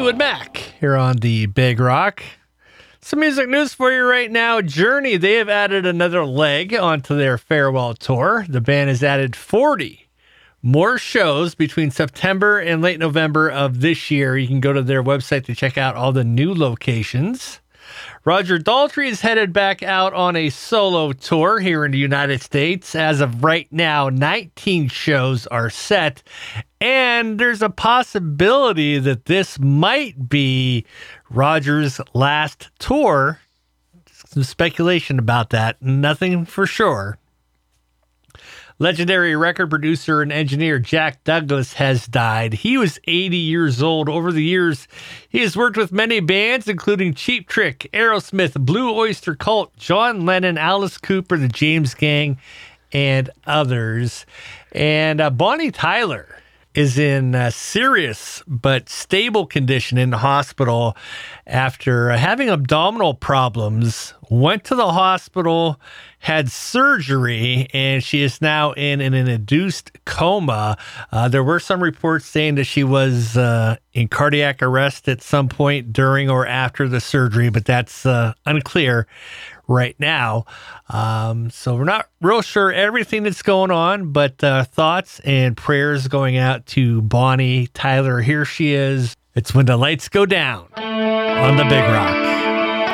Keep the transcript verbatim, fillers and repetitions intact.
Fleetwood Mac here on the Big Rock. Some music news for you right now. Journey, they have added another leg onto their farewell tour. The band has added forty more shows between September and late November of this year. You can go to their website to check out all the new locations. Roger Daltrey is headed back out on a solo tour here in the United States. As of right now, nineteen shows are set, and there's a possibility that this might be Roger's last tour. Some speculation about that, nothing for sure. Legendary record producer and engineer Jack Douglas has died. He was eighty years old. Over the years, he has worked with many bands, including Cheap Trick, Aerosmith, Blue Oyster Cult, John Lennon, Alice Cooper, the James Gang, and others. And uh, Bonnie Tyler is in uh, serious but stable condition in the hospital after uh, having abdominal problems. Went to the hospital, had surgery, and she is now in, in an induced coma. Uh, there were some reports saying that she was uh, in cardiac arrest at some point during or after the surgery, but that's uh, unclear right now. Um, so we're not real sure everything that's going on, but uh, thoughts and prayers going out to Bonnie Tyler. Here she is. It's When the Lights Go Down on the Big Rock.